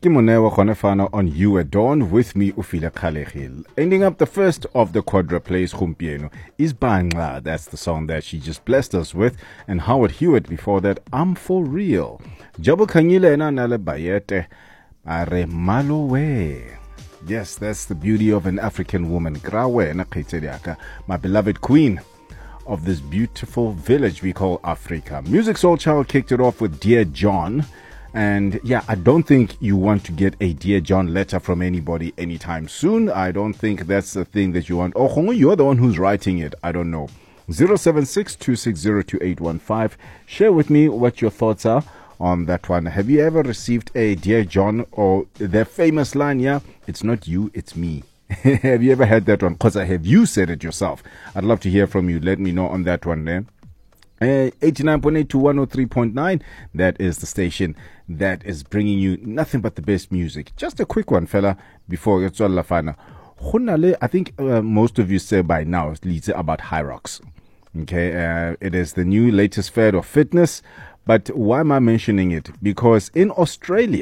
Kimonewa Konefana on You at Dawn with me, Ufila Khalehil. Ending up the first of the quadra plays Khumpieno is Bangla. That's the song that she just blessed us with. And Howard Hewitt before that, I'm For Real. Jabo Kanyile na nale bayete are malowe. Yes, that's the beauty of an African woman. Grawe na Kaiteliaka, my beloved queen of this beautiful village we call Africa. Music Soul Child kicked it off with Dear John. And yeah, I don't think you want to get a Dear John letter from anybody anytime soon. I don't think that's the thing that you want. Oh, you're the one who's writing it. I don't know. 076-260-2815. Share with me what your thoughts are on that one. Have you ever received a Dear John or their famous line, yeah, it's not you, it's me. Have you ever had that one? Because have you said it yourself? I'd love to hear from you. Let me know on that one there. 89.8 to 103.9. That is the station that is bringing you nothing but the best music. Just a quick one, fella, before it's all lafana. I think most of you say by now it's about Hyrox. Okay, it is the new latest fad of fitness. But why am I mentioning it? Because in Australia,